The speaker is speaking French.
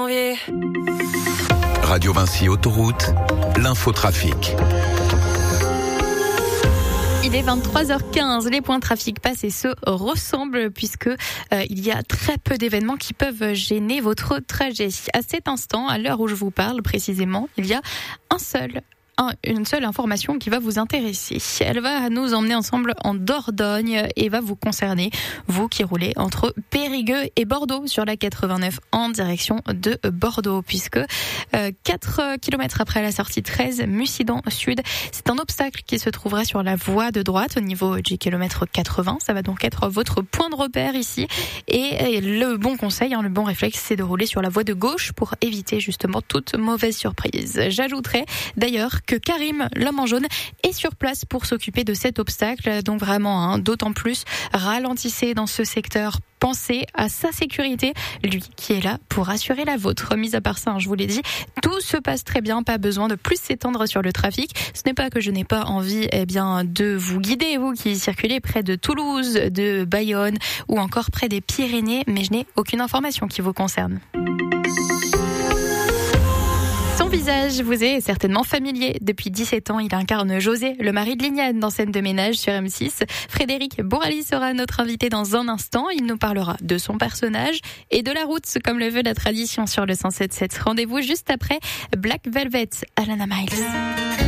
Radio Vinci Autoroute, l'infotrafic. Il est 23h15, les points trafic passent et se ressemblent puisque il y a très peu d'événements qui peuvent gêner votre trajet. À cet instant, à l'heure où je vous parle précisément, il y a une seule information qui va vous intéresser. Elle va nous emmener ensemble en Dordogne et va vous concerner, vous qui roulez entre Périgueux et Bordeaux sur la 89 en direction de Bordeaux, puisque 4 km après la sortie 13, Mussidan Sud, c'est un obstacle qui se trouvera sur la voie de droite au niveau du kilomètre 80. Ça va donc être votre point de repère ici. Et le bon conseil, le bon réflexe, c'est de rouler sur la voie de gauche pour éviter justement toute mauvaise surprise. J'ajouterai d'ailleurs que Karim, l'homme en jaune, est sur place pour s'occuper de cet obstacle. Donc vraiment, d'autant plus, ralentissez dans ce secteur. Pensez à sa sécurité, lui qui est là pour assurer la vôtre. Mis à part ça, je vous l'ai dit, tout se passe très bien, pas besoin de plus s'étendre sur le trafic. Ce n'est pas que je n'ai pas envie de vous guider, vous qui circulez près de Toulouse, de Bayonne ou encore près des Pyrénées, mais je n'ai aucune information qui vous concerne. Son visage vous est certainement familier. Depuis 17 ans, il incarne José, le mari de Lignane, dans Scène de ménage sur M6. Frédéric Bourali sera notre invité dans un instant. Il nous parlera de son personnage et de la route, comme le veut la tradition sur le 107.7. Rendez-vous juste après Black Velvet, Alana Miles.